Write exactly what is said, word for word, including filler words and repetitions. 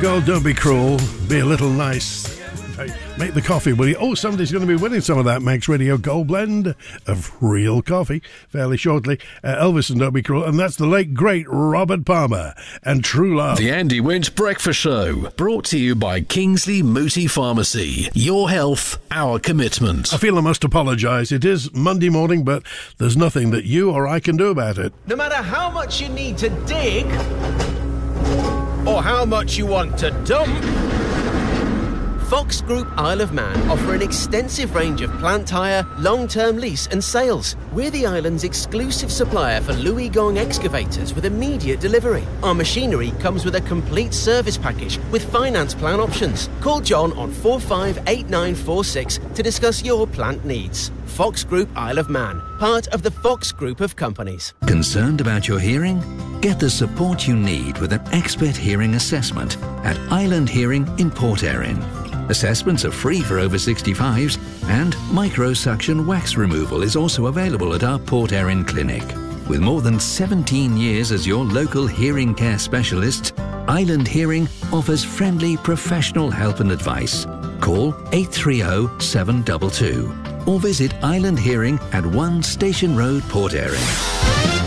Gold, don't be cruel. Be a little nice. Make the coffee, will you? Oh, somebody's going to be winning some of that Max Radio Gold blend of real coffee fairly shortly. Uh, Elvis and Don't Be Cruel, and that's the late, great Robert Palmer and True Love. The Andy Winch Breakfast Show, brought to you by Kingsley Mooti Pharmacy. Your health, our commitment. I feel I must apologise. It is Monday morning, but there's nothing that you or I can do about it. No matter how much you need to dig, or how much you want to dump, Fox Group Isle of Man offer an extensive range of plant hire, long-term lease and sales. We're the island's exclusive supplier for Louis Gong excavators with immediate delivery. Our machinery comes with a complete service package with finance plan options. Call John on four five eight nine four six to discuss your plant needs. Fox Group Isle of Man, part of the Fox Group of companies. Concerned about your hearing? Get the support you need with an expert hearing assessment at Island Hearing in Port Erin. Assessments are free for over sixty-fives, and microsuction wax removal is also available at our Port Erin clinic. With more than seventeen years as your local hearing care specialist, Island Hearing offers friendly professional help and advice. Call eight three zero seven two two or visit Island Hearing at one Station Road, Port Erin.